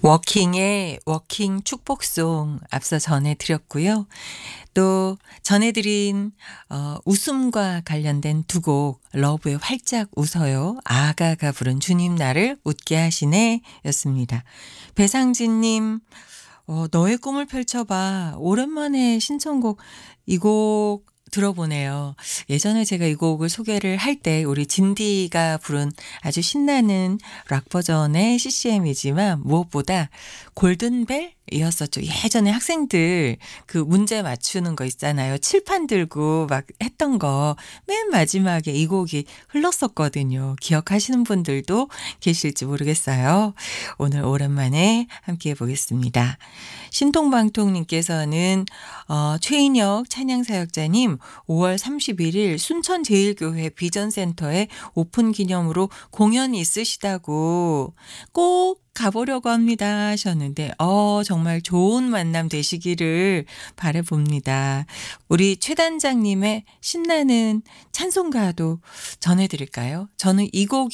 워킹의 워킹 축복송 앞서 전해드렸고요. 또 전해드린 웃음과 관련된 두 곡 러브의 활짝 웃어요. 아가가 부른 주님 나를 웃게 하시네 였습니다. 배상진님 너의 꿈을 펼쳐봐. 오랜만에 신청곡 이 곡 들어보네요. 예전에 제가 이 곡을 소개를 할 때 우리 진디가 부른 아주 신나는 락 버전의 CCM이지만 무엇보다 골든벨이었었죠. 예전에 학생들 그 문제 맞추는 거 있잖아요. 칠판 들고 막 했던 거 맨 마지막에 이 곡이 흘렀었거든요. 기억하시는 분들도 계실지 모르겠어요. 오늘 오랜만에 함께 해보겠습니다. 신통방통님께서는 최인혁 찬양사역자님 5월 31일 순천제일교회 비전센터에 오픈 기념으로 공연이 있으시다고 꼭 가보려고 합니다 하셨는데 정말 좋은 만남 되시기를 바라봅니다. 우리 최 단장님의 신나는 찬송가도 전해드릴까요? 저는 이 곡이